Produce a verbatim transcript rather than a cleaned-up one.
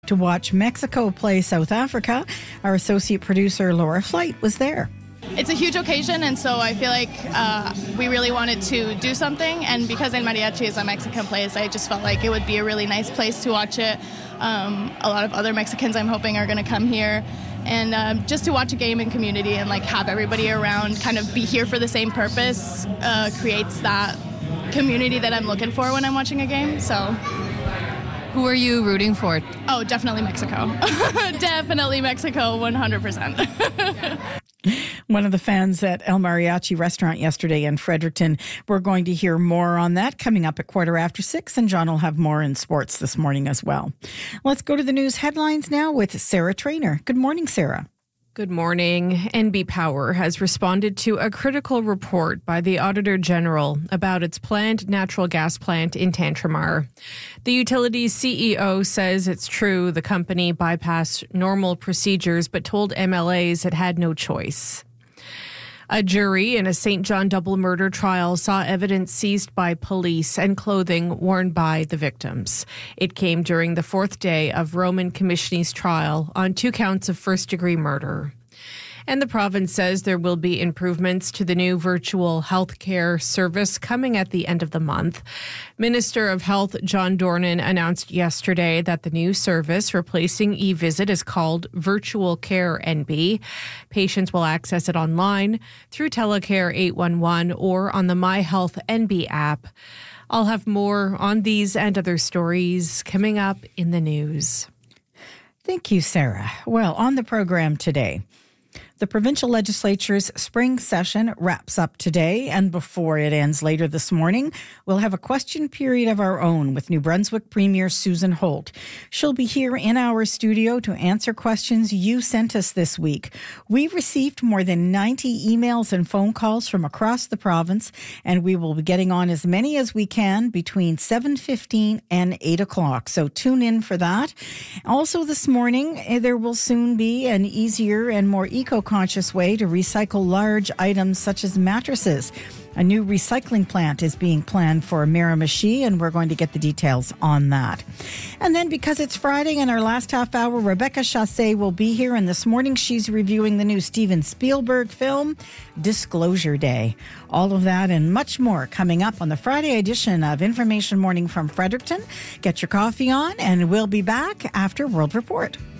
to watch Mexico play South Africa. Our associate producer, Laura Flight, was there. It's a huge occasion, and so I feel like uh, we really wanted to do something, and because El Mariachi is a Mexican place, I just felt like it would be a really nice place to watch it. Um, a lot of other Mexicans, I'm hoping, are going to come here, and um, just to watch a game in community and like have everybody around kind of be here for the same purpose uh, creates that community that I'm looking for when I'm watching a game. So, who are you rooting for? Oh, definitely Mexico. Definitely Mexico, one hundred percent. One of the fans at El Mariachi restaurant yesterday in Fredericton. We're going to hear more on that coming up at quarter after six, and John will have more in sports this morning as well. Let's go to the news headlines now with Sarah Trainer. Good morning, Sarah. Good morning. N B Power has responded to a critical report by the Auditor General about its planned natural gas plant in Tantramar. The utility's C E O says it's true the company bypassed normal procedures but told M L As it had no choice. A jury in a Saint John double murder trial saw evidence seized by police and clothing worn by the victims. It came during the fourth day of Roman Commissioner's trial on two counts of first-degree murder. And the province says there will be improvements to the new virtual healthcare service coming at the end of the month. Minister of Health John Dornan announced yesterday that the new service replacing e-visit is called Virtual Care N B. Patients will access it online through Telecare eight one one or on the MyHealth N B app. I'll have more on these and other stories coming up in the news. Thank you, Sarah. Well, on the program today, the provincial legislature's spring session wraps up today, and before it ends later this morning, we'll have a question period of our own with New Brunswick Premier Susan Holt. She'll be here in our studio to answer questions you sent us this week. We received more than ninety emails and phone calls from across the province, and we will be getting on as many as we can between seven fifteen and eight o'clock, so tune in for that. Also this morning, there will soon be an easier and more eco conscious way to recycle large items such as mattresses. A new recycling plant is being planned for Miramichi, and we're going to get the details on that. And then because it's Friday in our last half hour, Rebecca Chassé will be here, and this morning she's reviewing the new Steven Spielberg film, Disclosure Day. All of that and much more coming up on the Friday edition of Information Morning from Fredericton. Get your coffee on, and we'll be back after World Report.